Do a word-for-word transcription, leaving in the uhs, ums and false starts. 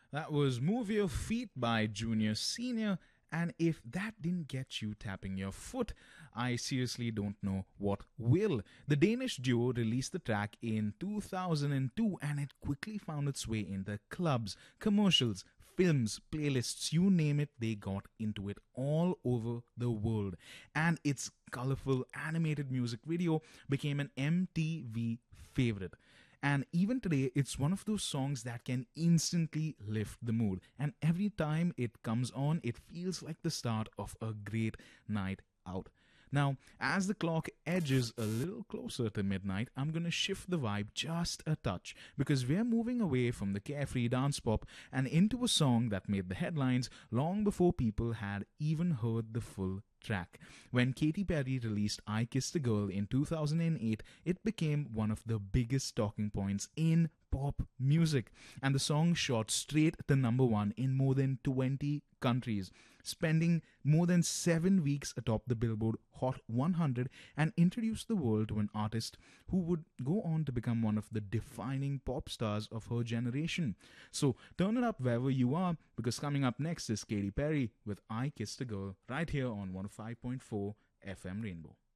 That was Move Your Feet by Junior Senior. And if that didn't get you tapping your foot, I seriously don't know what will. The Danish duo released the track in two thousand two and it quickly found its way in the clubs, commercials, films, playlists, you name it, they got into it all over the world. And its colorful animated music video became an M T V favorite. And even today, it's one of those songs that can instantly lift the mood. And every time it comes on, it feels like the start of a great night out. Now, as the clock edges a little closer to midnight, I'm going to shift the vibe just a touch because we're moving away from the carefree dance pop and into a song that made the headlines long before people had even heard the full track. When Katy Perry released I Kissed a Girl in two thousand eight, it became one of the biggest talking points in pop music, and the song shot straight to number one in more than twenty countries, spending more than seven weeks atop the Billboard Hot one hundred, and introduced the world to an artist who would go on to become one of the defining pop stars of her generation. So turn it up wherever you are, because coming up next is Katy Perry with I Kissed a Girl right here on one oh five point four F M Rainbow.